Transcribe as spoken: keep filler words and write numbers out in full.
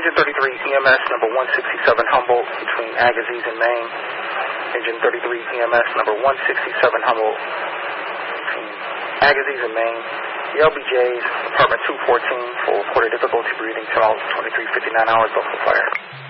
Engine thirty-three E M S number one sixty-seven Humboldt between Agassiz and Maine. Engine thirty-three E M S number one sixty-seven Humboldt between Agassiz and Maine. The L B J's, apartment two fourteen, for reported difficulty breathing till twenty-three fifty-nine hours before fire.